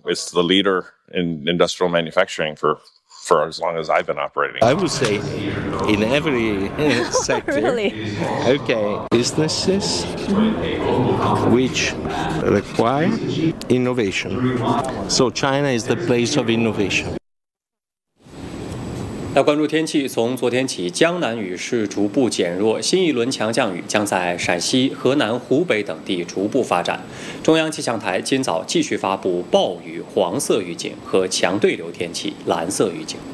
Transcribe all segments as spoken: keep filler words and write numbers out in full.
it's the leader in industrial manufacturing for, for as long as I've been operating. I would say in every sector. Really? Okay, businesses which require innovation. So China is the place of innovation. 来关注天气，从昨天起，江南雨势逐步减弱，新一轮强降雨将在陕西、河南、湖北等地逐步发展。中央气象台今早继续发布暴雨黄色预警和强对流天气蓝色预警。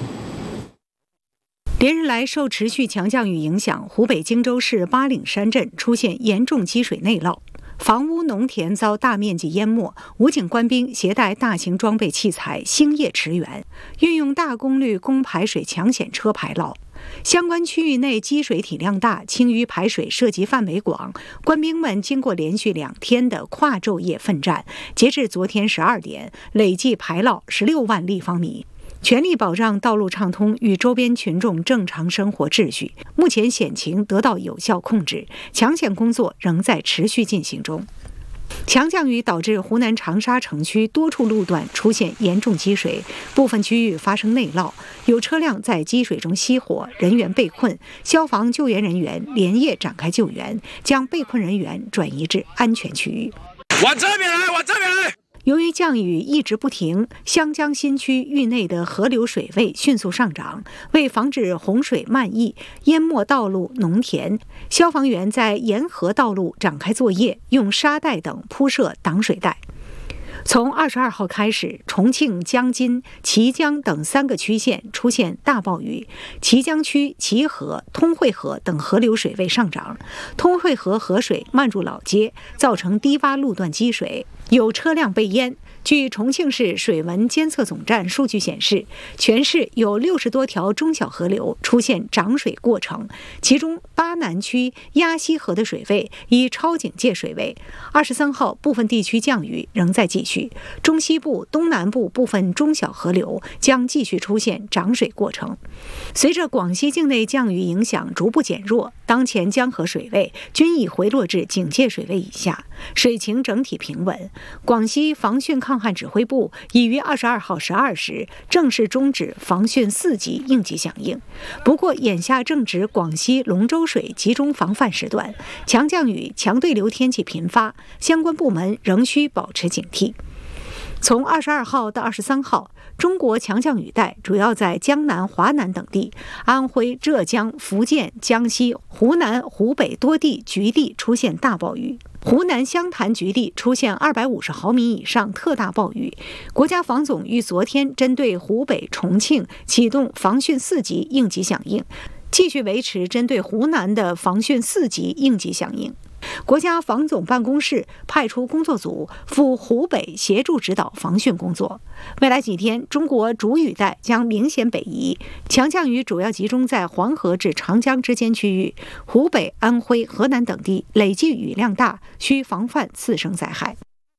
连日来，受持续强降雨影响，湖北荆州市巴岭山镇出现严重积水内涝。房屋、农田遭大面积淹没，武警官兵携带大型装备器材星夜驰援，运用大功率供排水抢险车排涝。相关区域内积水体量大，清淤排水涉及范围广，官兵们经过连续两天的跨昼夜奋战，截至昨天十二点，累计排涝十六万立方米。全力保障道路畅通与周边群众正常生活秩序。目前险情得到有效控制，抢险工作仍在持续进行中。强降雨导致湖南长沙城区多处路段出现严重积水，部分区域发生内涝，有车辆在积水中熄火，人员被困。消防救援人员连夜展开救援，将被困人员转移至安全区域。 往这边来，往这边来！ 由于降雨一直不停，湘江新区域内的河流水位迅速上涨，为防止洪水漫溢淹没道路、农田，消防员在沿河道路展开作业，用沙袋等铺设挡水带。从二十二号开始，重庆、江津、綦江等三个区县出现大暴雨，綦江区綦河、通惠河等河流水位上涨，通惠河河水漫入老街，造成低洼路段积水，有车辆被淹。据重庆市水文监测总站数据显示，全市有六十多条中小河流出现涨水过程，其中巴南区鸭溪河的水位已超警戒水位。二十三号，部分地区降雨仍在继续，中西部、东南部部分中小河流将继续出现涨水过程。随着广西境内降雨影响逐步减弱，当前江河水位均已回落至警戒水位以下，水情整体平稳。广西防汛抗旱指挥部已于二十二号十二时正式终止防汛四级应急响应。不过，眼下正值广西龙舟水集中防范时段，强降雨、强对流天气频发，相关部门仍需保持警惕。从二十二号到二十三号，中国强降雨带主要在江南、华南等地，安徽、浙江、福建、江西、湖南、湖北多地局地出现大暴雨。湖南湘潭局地出现二百五十毫米以上特大暴雨。国家防总于昨天针对湖北、重庆启动防汛四级应急响应，继续维持针对湖南的防汛四级应急响应。国家防总办公室派出工作组赴湖北协助指导防汛工作。未来几天，中国主雨带将明显北移，强降雨主要集中在黄河至长江之间区域，湖北、安徽、河南等地累计雨量大，需防范次生灾害。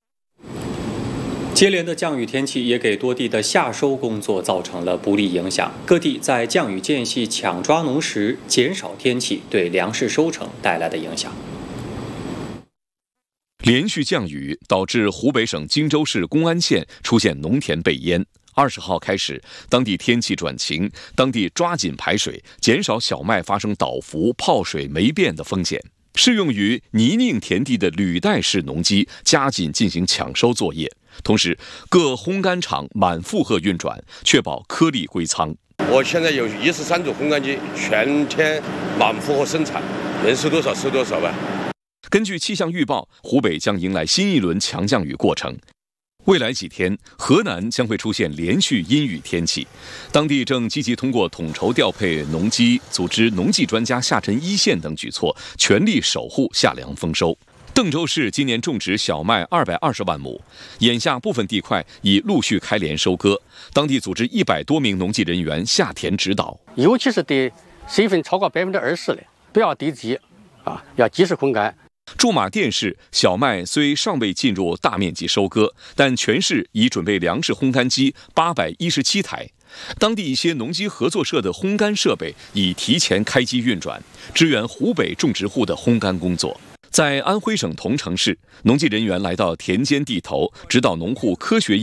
接连的降雨天气也给多地的夏收工作造成了不利影响，各地在降雨间隙抢抓农时，减少天气对粮食收成带来的影响。 连续降雨导致湖北省荆州市公安县出现农田被淹。二十号开始，当地天气转晴，当地抓紧排水，减少小麦发生倒伏、泡水霉变的风险。适用于泥泞田地的履带式农机加紧进行抢收作业，同时各烘干厂满负荷运转，确保颗粒归仓。 我现在有一十三组烘干机，全天满负荷生产，能收多少收多少吧。 根据气象预报，湖北将迎来新一轮强降雨过程。未来几天，河南将会出现连续阴雨天气，当地正积极通过统筹调配农机、组织农技专家下沉一线等举措，全力守护夏粮丰收。邓州市今年种植小麦二百二十万亩，眼下部分地块已陆续开镰收割，当地组织一百多名农技人员下田指导， 尤其是对水分超过百分之二十的，不要堆积，啊，要及时烘干。 驻马店市小麦虽尚未进入大面积收割，但全市已准备粮食烘干机八百一十七台。当地一些农机合作社的烘干设备已提前开机运转，支援湖北种植户的烘干工作。在安徽省桐城市，农技人员来到田间地头，指导农户科学